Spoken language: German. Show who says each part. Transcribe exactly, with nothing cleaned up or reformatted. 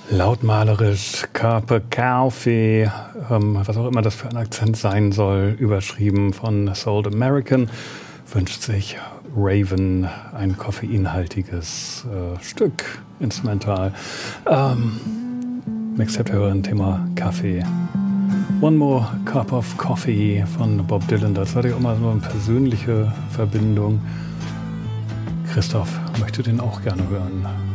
Speaker 1: Lautmalerisch, Carpe Coffee, ähm, was auch immer das für ein Akzent sein soll, überschrieben von Sold American, wünscht sich Raven ein koffeinhaltiges äh, Stück, instrumental. Ähm, Mixtape-Hörerin, Thema Kaffee. One More Cup of Coffee von Bob Dylan, das hatte ich auch mal so eine persönliche Verbindung. Christoph möchte den auch gerne hören.